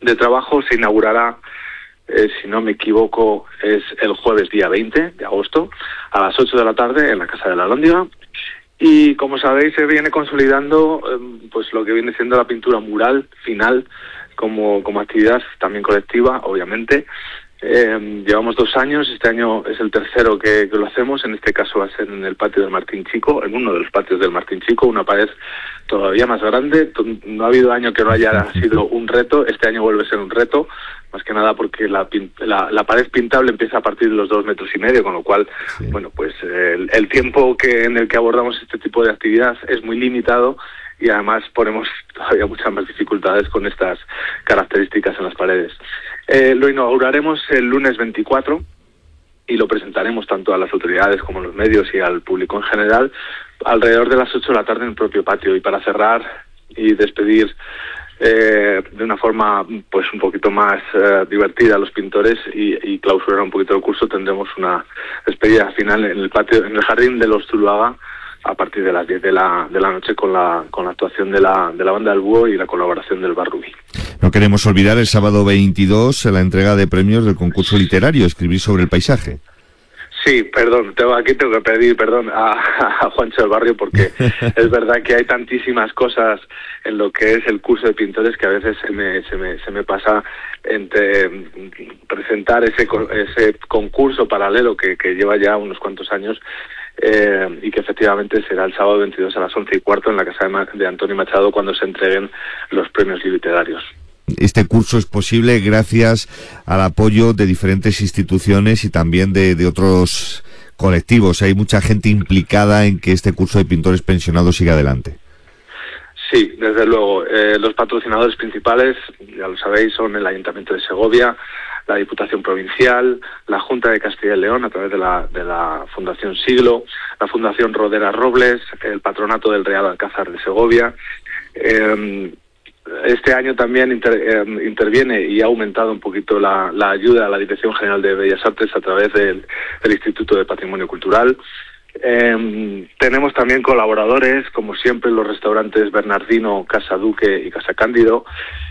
de trabajo se inaugurará, si no me equivoco, es el jueves día 20 de agosto a las 8 de la tarde en la Casa de la Alhóndiga. Y como sabéis, se viene consolidando pues lo que viene siendo la pintura mural final como actividad también colectiva, obviamente. Llevamos 2 años, este año es el tercero que lo hacemos. En este caso va a ser en el patio del Martín Chico, en uno de los patios del Martín Chico, una pared todavía más grande. No ha habido año que no haya sido un reto, este año vuelve a ser un reto, más que nada porque la pared pintable empieza a partir de los 2,5 metros, con lo cual, sí, bueno, pues el tiempo en el que abordamos este tipo de actividad es muy limitado, y además ponemos todavía muchas más dificultades con estas características en las paredes. Lo inauguraremos el lunes 24 y lo presentaremos tanto a las autoridades como a los medios y al público en general alrededor de las 8 de la tarde en el propio patio. Y para cerrar y despedir de una forma pues un poquito más divertida a los pintores y clausurar un poquito el curso, tendremos una despedida final en el patio, en el jardín de los Zuluaga, a partir de las 10 de la noche con la actuación de la banda del Búho y la colaboración del Bar Rubí. No queremos olvidar el sábado 22 la entrega de premios del concurso literario Escribir sobre el paisaje. Sí, perdón, tengo que pedir perdón a Juancho del Barrio, porque es verdad que hay tantísimas cosas en lo que es el curso de pintores que a veces se me pasa entre presentar ese concurso paralelo que lleva ya unos cuantos años, y que efectivamente será el sábado 22 a las 11:15 en la casa de Antonio Machado, cuando se entreguen los premios literarios. Este curso es posible gracias al apoyo de diferentes instituciones y también de otros colectivos. Hay mucha gente implicada en que este curso de pintores pensionados siga adelante. Sí, desde luego. Los patrocinadores principales, ya lo sabéis, son el Ayuntamiento de Segovia, la Diputación Provincial, la Junta de Castilla y León a través de la Fundación Siglo, la Fundación Rodera Robles, el Patronato del Real Alcázar de Segovia. Este año también interviene y ha aumentado un poquito la ayuda a la Dirección General de Bellas Artes a través del Instituto de Patrimonio Cultural. Tenemos también colaboradores, como siempre, los restaurantes Bernardino, Casa Duque y Casa Cándido,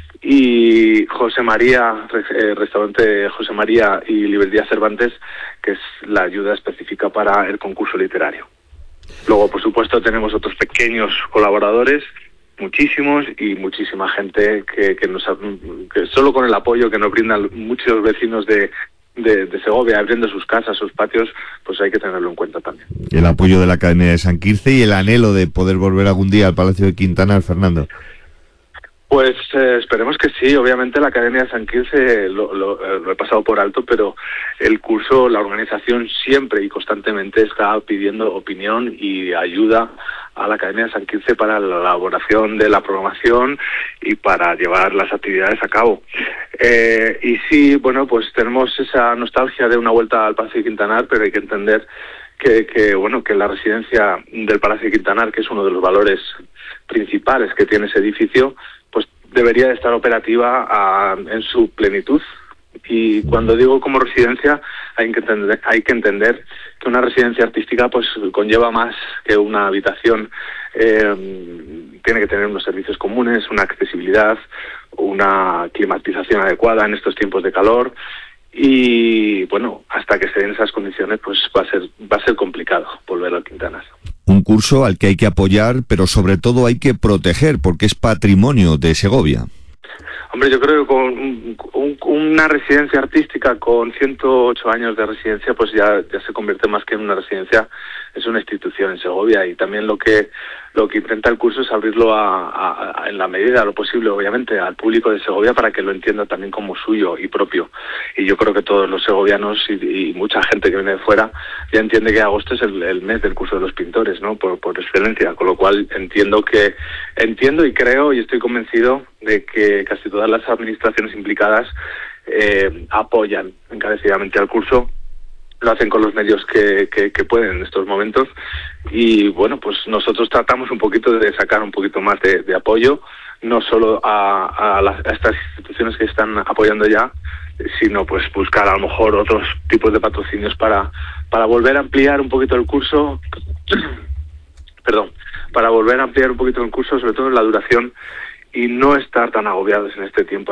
y José María, restaurante José María y Librería Cervantes, que es la ayuda específica para el concurso literario. Luego, por supuesto, tenemos otros pequeños colaboradores, muchísimos, y muchísima gente que solo con el apoyo que nos brindan muchos vecinos de Segovia, abriendo sus casas, sus patios, pues hay que tenerlo en cuenta también. El apoyo de la Academia de San Quirce y el anhelo de poder volver algún día al Palacio de Quintanar, Fernando. Pues esperemos que sí. Obviamente la Academia de San Quirce lo he pasado por alto, pero el curso, la organización siempre y constantemente está pidiendo opinión y ayuda a la Academia de San Quirce para la elaboración de la programación y para llevar las actividades a cabo. Y sí, bueno, pues tenemos esa nostalgia de una vuelta al Palacio de Quintanar, pero hay que entender que la residencia del Palacio de Quintanar, que es uno de los valores principales que tiene ese edificio, pues debería de estar operativa en su plenitud. Y cuando digo como residencia, hay que entender que una residencia artística pues conlleva más que una habitación. Tiene que tener unos servicios comunes, una accesibilidad, una climatización adecuada en estos tiempos de calor. Y bueno, hasta que se den esas condiciones, pues va a ser complicado volver al Quintanar. Un curso al que hay que apoyar, pero sobre todo hay que proteger, porque es patrimonio de Segovia. Hombre, yo creo que con una residencia artística con 108 años de residencia, pues ya se convierte más que en una residencia, es una institución en Segovia. Y también lo que intenta el curso es abrirlo en la medida de lo posible, obviamente, al público de Segovia, para que lo entienda también como suyo y propio. Y yo creo que todos los segovianos y mucha gente que viene de fuera ya entiende que agosto es el mes del curso de los pintores, ¿no? Por excelencia. Con lo cual entiendo y creo y estoy convencido de que casi todas las administraciones implicadas apoyan encarecidamente al curso. Lo hacen con los medios que pueden en estos momentos, y bueno, pues nosotros tratamos un poquito de sacar un poquito más de apoyo, no solo a estas instituciones que están apoyando ya, sino pues buscar a lo mejor otros tipos de patrocinios para volver a ampliar un poquito el curso, para volver a ampliar un poquito el curso, sobre todo en la duración, y no estar tan agobiados en este tiempo.